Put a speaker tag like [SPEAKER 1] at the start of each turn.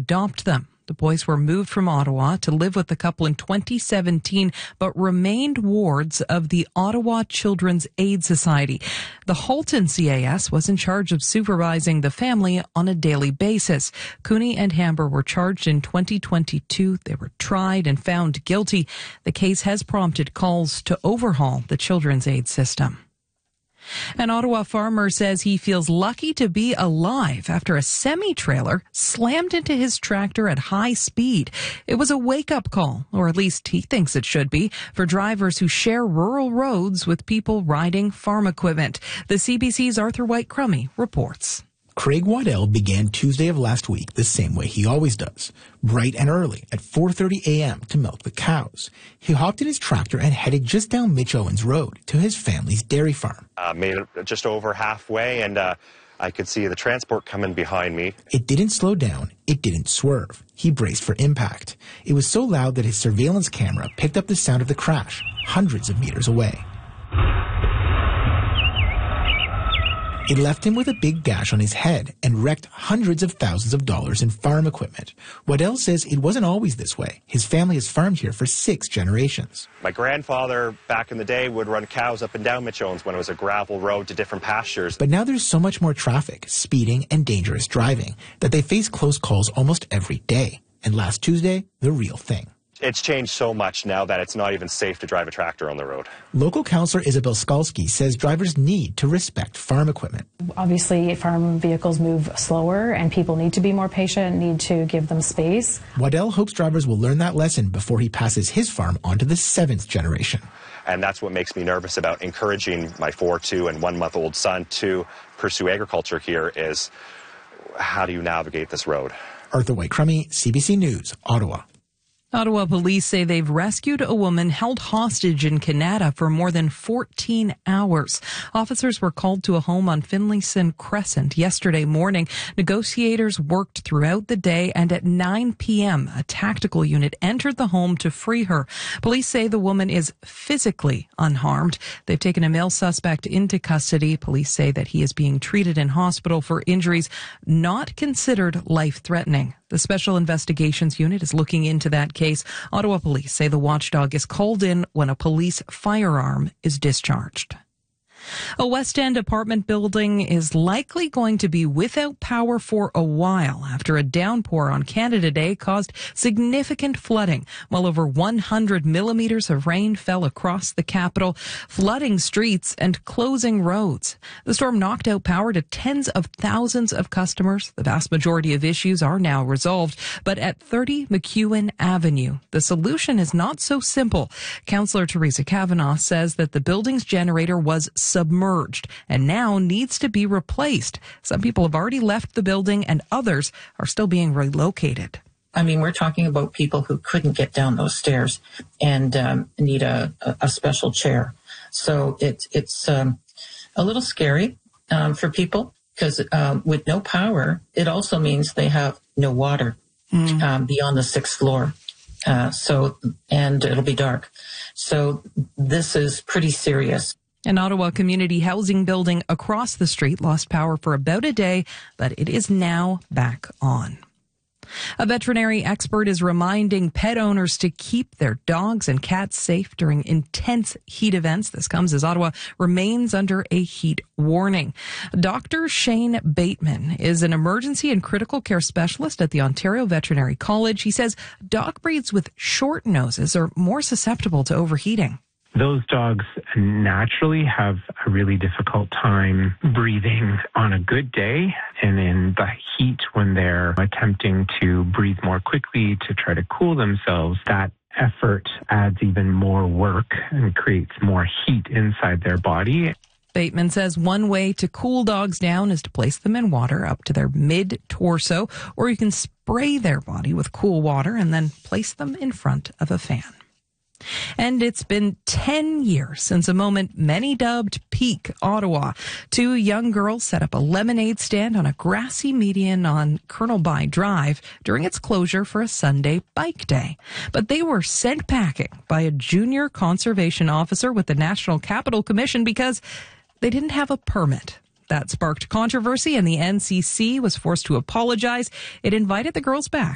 [SPEAKER 1] adopt them. The boys were moved from Ottawa to live with the couple in 2017, but remained wards of the Ottawa Children's Aid Society. The Halton CAS was in charge of supervising the family on a daily basis. Cooney and Hamber were charged in 2022. They were tried and found guilty. The case has prompted calls to overhaul the children's aid system. An Ottawa farmer says he feels lucky to be alive after a semi-trailer slammed into his tractor at high speed. It was a wake-up call, or at least he thinks it should be, for drivers who share rural roads with people riding farm equipment. The CBC's Arthur White-Crummey reports.
[SPEAKER 2] Craig Waddell began Tuesday of last week the same way he always does, bright and early at 4:30 a.m. to milk the cows. He hopped in his tractor and headed just down Mitch Owens Road to his family's dairy farm.
[SPEAKER 3] Made it just over halfway, and I could see the transport coming behind me.
[SPEAKER 2] It didn't slow down. It didn't swerve. He braced for impact. It was so loud that his surveillance camera picked up the sound of the crash hundreds of meters away. It left him with a big gash on his head and wrecked hundreds of thousands of dollars in farm equipment. Waddell says it wasn't always this way. His family has farmed here for 6 generations.
[SPEAKER 3] My grandfather, back in the day, would run cows up and down Mitch Owens when it was a gravel road to different pastures.
[SPEAKER 2] But now there's so much more traffic, speeding, and dangerous driving that they face close calls almost every day. And last Tuesday, the real thing.
[SPEAKER 3] It's changed so much now that it's not even safe to drive a tractor on the road.
[SPEAKER 2] Local councillor Isabel Skalski says drivers need to respect farm equipment.
[SPEAKER 4] Obviously, farm vehicles move slower and people need to be more patient, need to give them space.
[SPEAKER 2] Waddell hopes drivers will learn that lesson before he passes his farm on to the 7th generation.
[SPEAKER 3] And that's what makes me nervous about encouraging my 4, 2, and 1-month-old son to pursue agriculture here is how do you navigate this road?
[SPEAKER 2] Arthur White-Crummey, CBC News, Ottawa.
[SPEAKER 1] Ottawa police say they've rescued a woman held hostage in Canada for more than 14 hours. Officers were called to a home on Finlayson Crescent yesterday morning. Negotiators worked throughout the day, and at 9 p.m., a tactical unit entered the home to free her. Police say the woman is physically unharmed. They've taken a male suspect into custody. Police say that he is being treated in hospital for injuries not considered life-threatening. The Special Investigations Unit is looking into that case. Ottawa police say the watchdog is called in when a police firearm is discharged. A West End apartment building is likely going to be without power for a while after a downpour on Canada Day caused significant flooding. Well over 100 millimeters of rain fell across the capital, flooding streets and closing roads. The storm knocked out power to tens of thousands of customers. The vast majority of issues are now resolved, but at 30 McEwen Avenue, the solution is not so simple. Councillor Teresa Kavanagh says that the building's generator was submerged and now needs to be replaced. Some people have already left the building and others are still being relocated.
[SPEAKER 5] I mean, we're talking about people who couldn't get down those stairs and need a special chair. So it's a little scary for people because with no power, it also means they have no water beyond the 6th floor. And it'll be dark. So this is pretty serious.
[SPEAKER 1] An Ottawa community housing building across the street lost power for about a day, but it is now back on. A veterinary expert is reminding pet owners to keep their dogs and cats safe during intense heat events. This comes as Ottawa remains under a heat warning. Dr. Shane Bateman is an emergency and critical care specialist at the Ontario Veterinary College. He says dog breeds with short noses are more susceptible to overheating.
[SPEAKER 6] Those dogs naturally have a really difficult time breathing on a good day, and in the heat when they're attempting to breathe more quickly to try to cool themselves, that effort adds even more work and creates more heat inside their body.
[SPEAKER 1] Bateman says one way to cool dogs down is to place them in water up to their mid-torso, or you can spray their body with cool water and then place them in front of a fan. And it's been 10 years since a moment many dubbed Peak Ottawa. 2 young girls set up a lemonade stand on a grassy median on Colonel By Drive during its closure for a Sunday bike day. But they were sent packing by a junior conservation officer with the National Capital Commission because they didn't have a permit. That sparked controversy and the NCC was forced to apologize. It invited the girls back